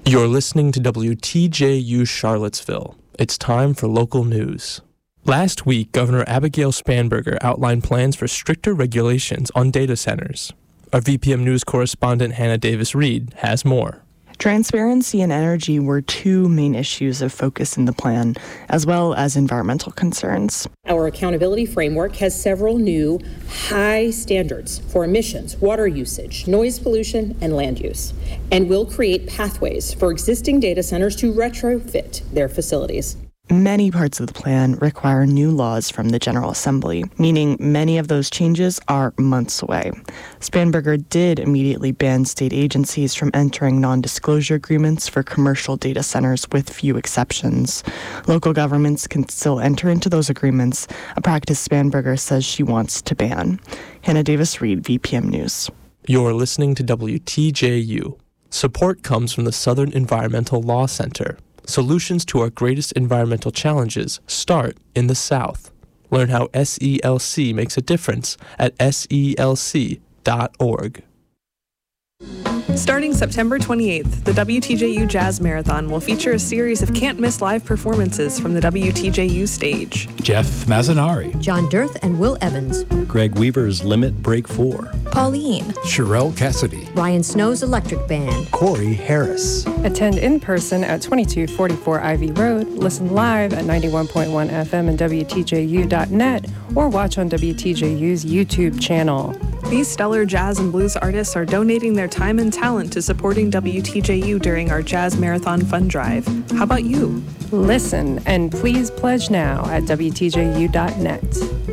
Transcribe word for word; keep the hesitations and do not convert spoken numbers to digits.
You're listening to W T J U Charlottesville. It's time for local news. Last week, Governor Abigail Spanberger outlined plans for stricter regulations on data centers. Our V P M News correspondent Hannah Davis-Reed has more. Transparency and energy were two main issues of focus in the plan, as well as environmental concerns. Our accountability framework has several new high standards for emissions, water usage, noise pollution, and land use, and will create pathways for existing data centers to retrofit their facilities. Many parts of the plan require new laws from the General Assembly, meaning many of those changes are months away. Spanberger did immediately ban state agencies from entering non-disclosure agreements for commercial data centers with few exceptions. Local governments can still enter into those agreements, a practice Spanberger says she wants to ban. Hannah Davis-Reed, V P M News. You're listening to W T J U. Support comes from the Southern Environmental Law Center. Solutions to our greatest environmental challenges start in the South. Learn how S E L C makes a difference at S E L C dot org. Starting September twenty-eighth, the W T J U Jazz Marathon will feature a series of can't-miss live performances from the W T J U stage. Jeff Mazzanari, John Dirth and Will Evans, Greg Weaver's Limit Break four, Pauline, Sherelle Cassidy, Ryan Snow's Electric Band, Corey Harris. Attend in person at twenty-two forty-four Ivy Road, listen live at ninety-one point one F M and W T J U dot net, or watch on W T J U's YouTube channel. These stellar jazz and blues artists are donating their time and talent to supporting W T J U during our Jazz Marathon Fund Drive. How about you? Listen and please pledge now at W T J U dot net.